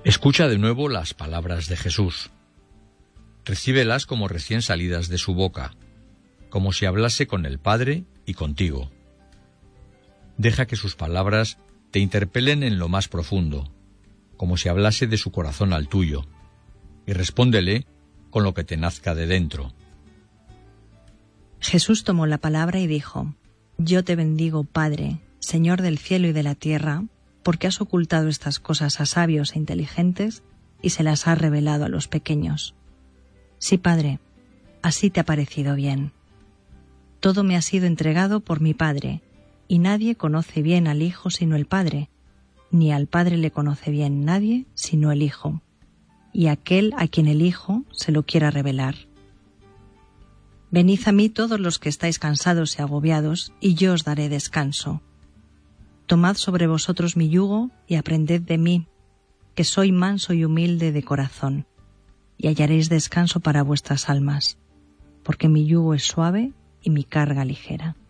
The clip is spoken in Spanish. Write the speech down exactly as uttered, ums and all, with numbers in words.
Escucha de nuevo las palabras de Jesús. Recíbelas como recién salidas de su boca, como si hablase con el Padre y contigo. Deja que sus palabras te interpelen en lo más profundo, como si hablase de su corazón al tuyo, y respóndele con lo que te nazca de dentro. Jesús tomó la palabra y dijo: Yo te bendigo, Padre, Señor del cielo y de la tierra, porque has ocultado estas cosas a sabios e inteligentes y se las has revelado a los pequeños. Sí, Padre, así te ha parecido bien. Todo me ha sido entregado por mi Padre, y nadie conoce bien al Hijo sino el Padre, ni al Padre le conoce bien nadie sino el Hijo, y aquel a quien el Hijo se lo quiera revelar. Venid a mí todos los que estáis cansados y agobiados, y yo os daré descanso. Tomad sobre vosotros mi yugo y aprended de mí, que soy manso y humilde de corazón, y hallaréis descanso para vuestras almas, porque mi yugo es suave y mi carga ligera.